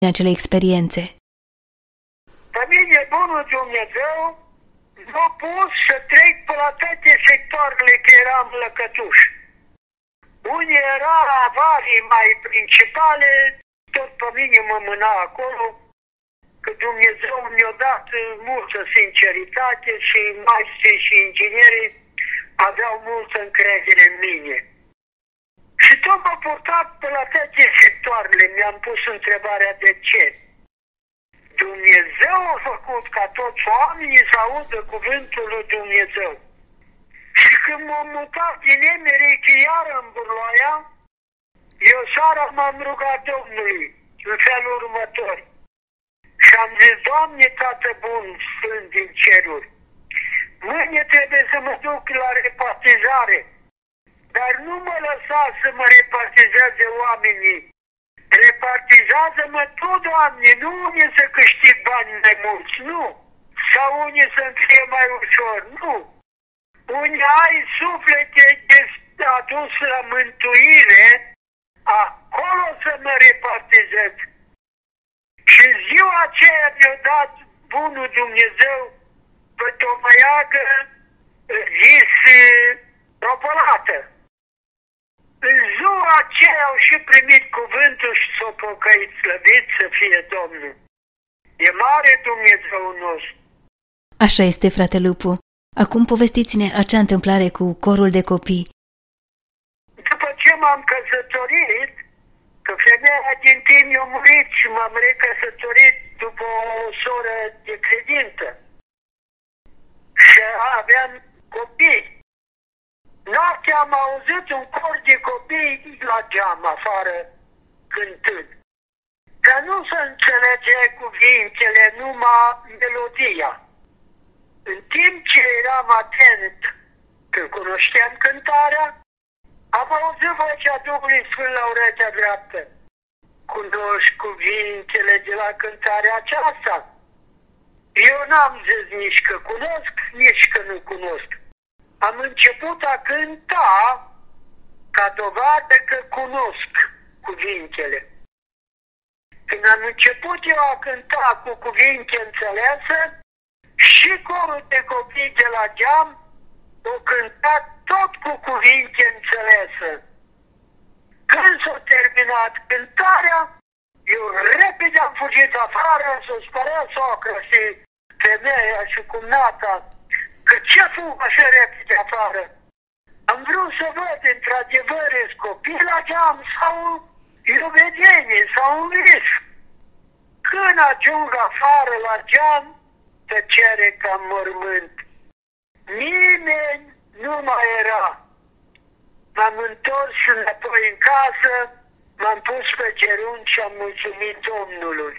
în acele experiențe? Pe mine, bunul Dumnezeu, m-a pus să trec pe la toate sectoarele că eram lăcătuș. Unde era avarii mai principale, tot pe mine mă mâna acolo, că Dumnezeu mi-a dat multă sinceritate și maestrii și inginerii aveau multă încredere în mine. Și tot m-a purtat pe la toate sectoarele, mi-am pus întrebarea de ce. Dumnezeu a făcut ca toți oamenii să audă cuvântul lui Dumnezeu. Și când m-am mutat din Emerichi iar în Burloaia, eu seara m-am rugat Domnului în felul următor. Și am zis, Doamne, Tată bun, Sfânt din ceruri, mâine trebuie să mă duc la repartizare, dar nu mă lăsa să mă repartizeze oamenii. Repartizează-mă tu, Doamne, nu unii să câștig bani mai mulți, nu. Sau unii să-mi fie mai ușor, nu. Unii ai suflete adus la mântuire, acolo să mă repartizez. Și ziua aceea mi-a dat bunul Dumnezeu pe tomăiagă zis ropălată. În ziua aceea au și primit cuvântul și s-au pocăit, slăvit să fie Domnul. E mare Dumnezeu nostru. Așa este, frate Lupu. Acum povestiți-ne acea întâmplare cu corul de copii. După ce m-am căsătorit, că femeia din timp mi-a murit și m-am recăsătorit după o soră de credință. Și aveam copii. Noaptea am auzit un cor de copii la geam afară cântând. Că nu se înțelege cuvintele, numai melodia. În timp ce eram atent, când cunoșteam cântarea, am auzit vocea Duhului Sfânt la urechea dreaptă. Cunoști cuvintele de la cântarea aceasta? Eu n-am zis nici că cunosc, nici că nu cunosc. Am început a cânta ca dovadă că cunosc cuvintele. Când am început eu a cânta cu cuvinte înțelese, și corul de copii de la geam o cântat tot cu cuvinte înțelese. Când s-a terminat cântarea, eu repede am fugit afară să spărea soacră și femeia și cumnata. Că ce fug așa repede afară? Am vrut să văd, într-adevăr, copii la geam sau e o vedenie sau un vis. Când ajung afară la geam, tăcere ca mormânt. Nimeni nu mai era. M-am întors înapoi în casă, m-am pus pe genunchi și am mulțumit Domnului.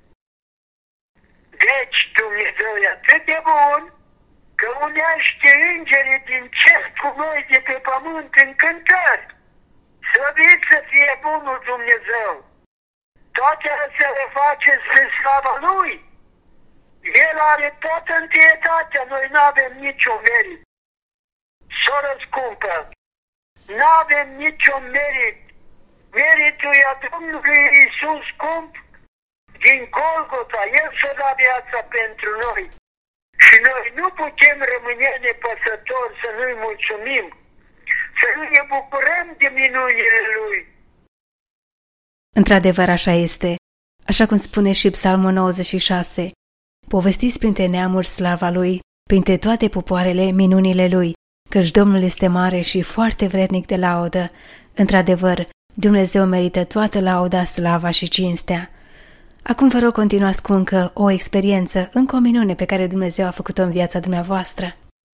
Deci Dumnezeu e atât de bun, că unește îngerii din cer cu noi de pe pământ în cântări. Slăvit să fie bunul Dumnezeu. Toate astea le face spre slava Lui. El are toată întâietatea, noi nu avem nicio merit. Soră scumpă, nu avem nicio merit. Meritul e a Domnului Iisus scump din Golgota. El și-a dat viața pentru noi. Și noi nu putem rămâne nepăsători să nu-i mulțumim, să nu ne bucurăm de minunile Lui. Într-adevăr așa este, așa cum spune și Psalmul 96. Povestiți printre neamuri slava Lui, printre toate popoarele minunile Lui, căci Domnul este mare și foarte vrednic de laudă. Într-adevăr, Dumnezeu merită toată lauda, slava și cinstea. Acum vă rog, continuați cu încă o experiență, încă o minune pe care Dumnezeu a făcut-o în viața dumneavoastră.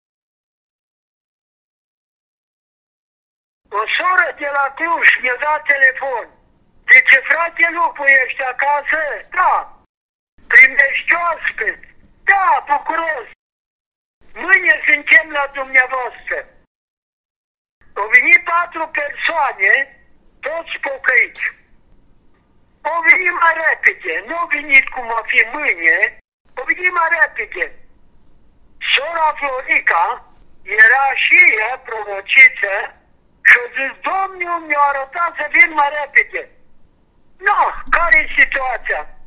O soră de la Cluj mi-a dat telefon. Zice, frate Lupu, ești acasă? Da. Primești ospăți? Da, bucuros. Mâine suntem la dumneavoastră. Au venit 4 persoane, toți pocăiți. Au venit mai repede, nu au venit cum a fi mâine, au venit mai repede. Sora Florica era și ea prorociță și a zis, Domnul mi-a arătat să vin mai repede. Nu, care e situația?